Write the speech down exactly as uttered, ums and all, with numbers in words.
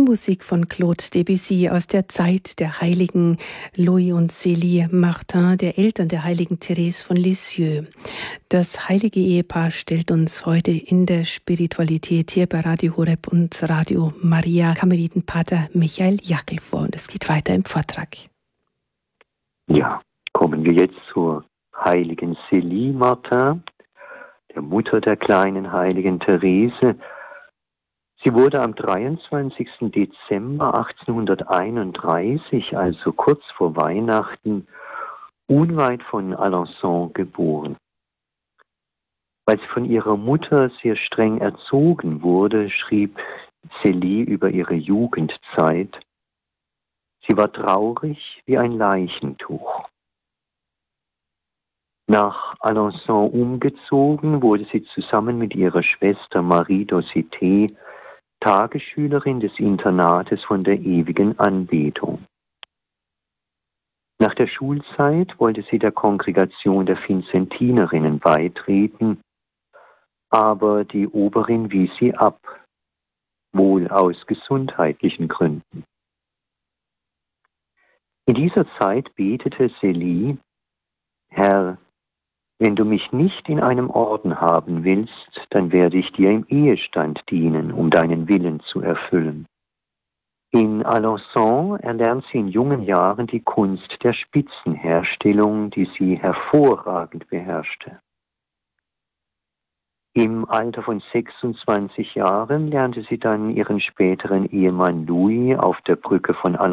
Musik von Claude Debussy aus der Zeit der Heiligen Louis und Célie Martin, der Eltern der heiligen Therese von Lisieux. Das heilige Ehepaar stellt uns heute in der Spiritualität hier bei Radio Horeb und Radio Maria Karmelitenpater Michael Jackel vor. Und es geht weiter im Vortrag. Ja, kommen wir jetzt zur heiligen Célie Martin, der Mutter der kleinen heiligen Therese. Sie wurde am dreiundzwanzigsten Dezember achtzehnhunderteinunddreißig, also kurz vor Weihnachten, unweit von Alençon geboren. Weil sie von ihrer Mutter sehr streng erzogen wurde, schrieb Célie über ihre Jugendzeit: Sie war traurig wie ein Leichentuch. Nach Alençon umgezogen, wurde sie zusammen mit ihrer Schwester Marie d'Aussité Tagesschülerin des Internates von der ewigen Anbetung. Nach der Schulzeit wollte sie der Kongregation der Vinzentinerinnen beitreten, aber die Oberin wies sie ab, wohl aus gesundheitlichen Gründen. In dieser Zeit betete Célie: Herr, wenn du mich nicht in einem Orden haben willst, dann werde ich dir im Ehestand dienen, um deinen Willen zu erfüllen. In Alençon erlernt sie in jungen Jahren die Kunst der Spitzenherstellung, die sie hervorragend beherrschte. Im Alter von sechsundzwanzig Jahren lernte sie dann ihren späteren Ehemann Louis auf der Brücke von Alençon